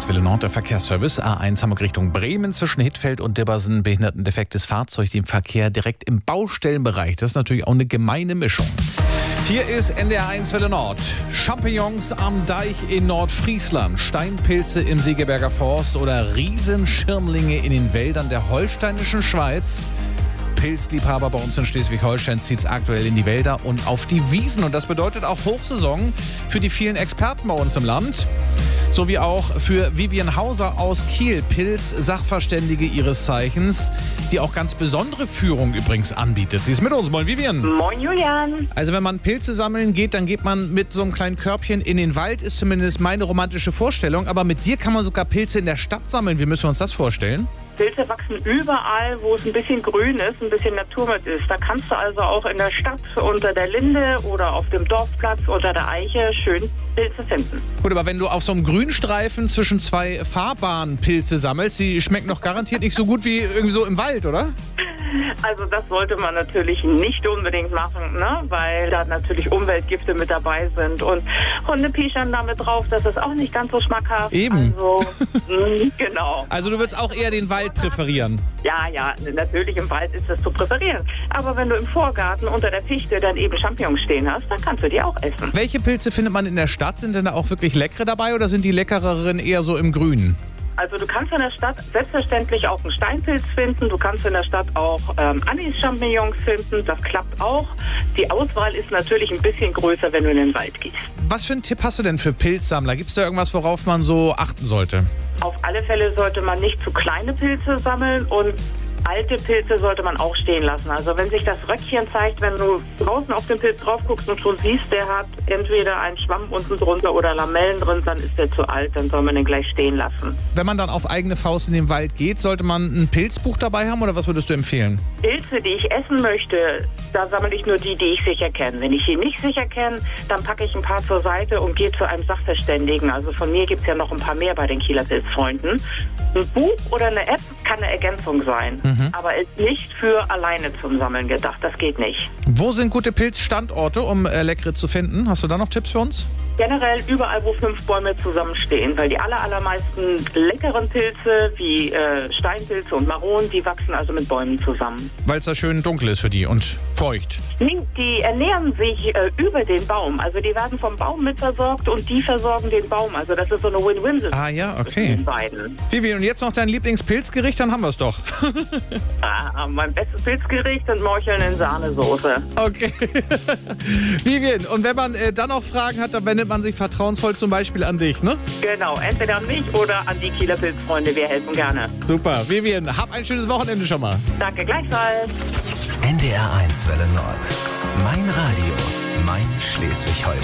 1 Welle Nord, der Verkehrsservice. A1 Hamburg Richtung Bremen zwischen Hittfeld und Dibbersen. Behindertendefektes Fahrzeug, dem Verkehr direkt im Baustellenbereich. Das ist natürlich auch eine gemeine Mischung. Hier ist NDR 1 Welle Nord. Champignons am Deich in Nordfriesland, Steinpilze im Segeberger Forst oder Riesenschirmlinge in den Wäldern der holsteinischen Schweiz. Pilzliebhaber bei uns in Schleswig-Holstein zieht es aktuell in die Wälder und auf die Wiesen. Und das bedeutet auch Hochsaison für die vielen Experten bei uns im Land. Sowie auch für Vivian Hauser aus Kiel, Pilz-Sachverständige ihres Zeichens, die auch ganz besondere Führung übrigens anbietet. Sie ist mit uns. Moin, Vivian. Moin, Julian. Also wenn man Pilze sammeln geht, dann geht man mit so einem kleinen Körbchen in den Wald, ist zumindest meine romantische Vorstellung. Aber mit dir kann man sogar Pilze in der Stadt sammeln. Wie müssen wir uns das vorstellen? Pilze wachsen überall, wo es ein bisschen grün ist, ein bisschen Natur mit ist. Da kannst du also auch in der Stadt unter der Linde oder auf dem Dorfplatz unter der Eiche schön Pilze finden. Gut, aber wenn du auf so einem Grünstreifen zwischen zwei Fahrbahnen Pilze sammelst, die schmecken doch garantiert nicht so gut wie irgendwie so im Wald, oder? Also das sollte man natürlich nicht unbedingt machen, ne? Weil da natürlich Umweltgifte mit dabei sind und Hunde pischern damit drauf, das ist auch nicht ganz so schmackhaft. Eben. Also, genau. Also du würdest auch eher den Wald präferieren? Ja, natürlich im Wald ist das zu präferieren. Aber wenn du im Vorgarten unter der Fichte dann eben Champignons stehen hast, dann kannst du die auch essen. Welche Pilze findet man in der Stadt? Sind denn da auch wirklich leckere dabei oder sind die leckereren eher so im Grünen? Also du kannst in der Stadt selbstverständlich auch einen Steinpilz finden. Du kannst in der Stadt auch Anis-Champignons finden. Das klappt auch. Die Auswahl ist natürlich ein bisschen größer, wenn du in den Wald gehst. Was für einen Tipp hast du denn für Pilzsammler? Gibt es da irgendwas, worauf man so achten sollte? Auf alle Fälle sollte man nicht zu kleine Pilze sammeln und alte Pilze sollte man auch stehen lassen. Also wenn sich das Röckchen zeigt, wenn du draußen auf den Pilz drauf guckst und schon siehst, der hat entweder einen Schwamm unten drunter oder Lamellen drin, dann ist der zu alt, dann soll man den gleich stehen lassen. Wenn man dann auf eigene Faust in den Wald geht, sollte man ein Pilzbuch dabei haben oder was würdest du empfehlen? Pilze, die ich essen möchte, da sammle ich nur die ich sicher kenne. Wenn ich die nicht sicher kenne, dann packe ich ein paar zur Seite und gehe zu einem Sachverständigen. Also von mir gibt es ja noch ein paar mehr bei den Kieler Pilzfreunden. Ein Buch oder eine App kann eine Ergänzung sein, aber ist nicht für alleine zum Sammeln gedacht. Das geht nicht. Wo sind gute Pilzstandorte, um leckere zu finden? Hast du da noch Tipps für uns? Generell überall, wo 5 Bäume zusammenstehen, weil die allermeisten leckeren Pilze wie Steinpilze und Maronen, die wachsen also mit Bäumen zusammen. Weil es da schön dunkel ist für die und feucht. Nee, die ernähren sich über den Baum. Also die werden vom Baum mitversorgt und die versorgen den Baum. Also das ist so eine Win-Win-Situation. Ah ja, okay. Zwischen den beiden. Vivian, und jetzt noch dein Lieblingspilzgericht, dann haben wir es doch. Mein bestes Pilzgericht sind Morcheln in Sahnesoße. Okay. Vivian, und wenn man dann noch Fragen hat, dann wendet man sich vertrauensvoll zum Beispiel an dich, ne? Genau, entweder an mich oder an die Kieler Pilzfreunde. Wir helfen gerne. Super. Vivian, hab ein schönes Wochenende schon mal. Danke, gleichfalls. NDR 1 Welle Nord. Mein Radio, mein Schleswig-Holstein.